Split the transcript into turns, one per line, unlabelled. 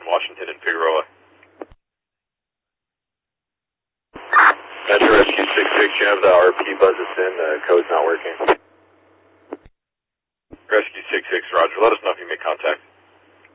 Washington and Figueroa.
Metro Rescue 66, you have the RP buzzes in, the code's not working.
Rescue 66, roger. Let us know if you make contact.